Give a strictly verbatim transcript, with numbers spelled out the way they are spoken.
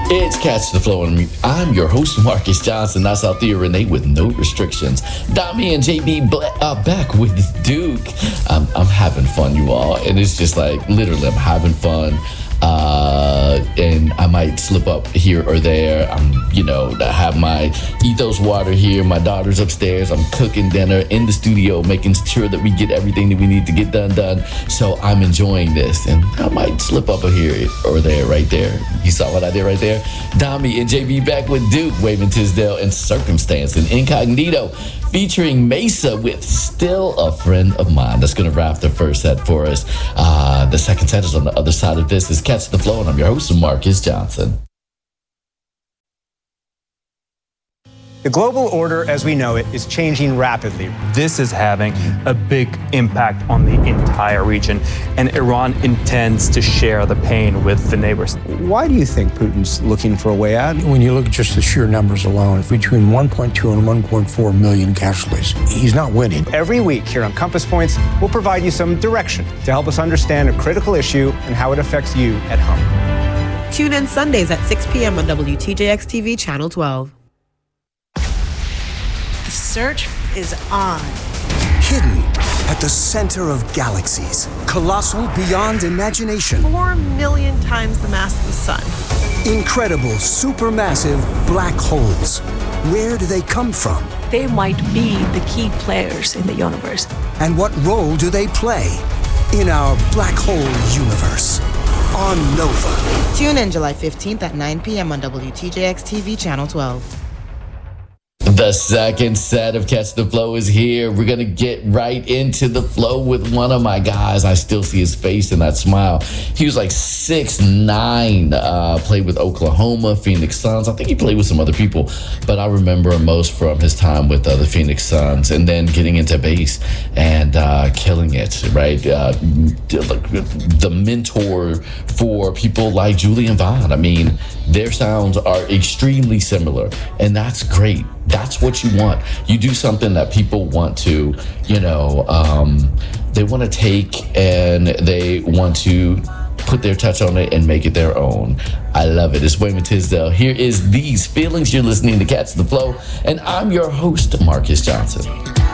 It's Catch the Flow, and I'm your host, Marcus Johnson. That's Althea Renee with no restrictions. Dami and J B are back with Duke. Um, I'm having fun, you all, and it's just like, literally, I'm having fun. Uh, and I might slip up here or there. I'm, you know, I have my Ethos water here. My daughter's upstairs. I'm cooking dinner in the studio, making sure that we get everything that we need to get done, done. So I'm enjoying this, and I might slip up here or there, right there. You saw what I did right there? Dami and J B back with Duke, Waving Tisdale, and Circumstance and Incognito, featuring Mesa with Still a Friend of Mine. That's going to wrap the first set for us. Uh, the second set is on the other side of this. Is Catch the Flow, and I'm your host, Marcus Johnson. The global order as we know it is changing rapidly. This is having a big impact on the entire region, and Iran intends to share the pain with the neighbors. Why do you think Putin's looking for a way out? When you look at just the sheer numbers alone, between one point two and one point four million casualties, he's not winning. Every week here on Compass Points, we'll provide you some direction to help us understand a critical issue and how it affects you at home. Tune in Sundays at six p.m. on W T J X T V Channel twelve. The search is on. Hidden at the center of galaxies. Colossal beyond imagination. Four million times the mass of the sun. Incredible, supermassive black holes. Where do they come from? They might be the key players in the universe. And what role do they play in our black hole universe? On Nova. Tune in July fifteenth at nine p.m. on W T J X T V Channel twelve. The second set of Catch the Flow is here. We're going to get right into the flow with one of my guys. I still see his face and that smile. He was like six nine, uh, played with Oklahoma, Phoenix Suns. I think he played with some other people, but I remember him most from his time with uh, the Phoenix Suns, and then getting into bass and uh, killing it, right? Uh, the mentor for people like Julian Vaughn. I mean, their sounds are extremely similar, and that's great. That's what you want. You do something that people want to, you know, um, they want to take and they want to put their touch on it and make it their own. I love it. It's Wayman Tisdale. Here is These Feelings. You're listening to Catch the Flow, and I'm your host, Marcus Johnson.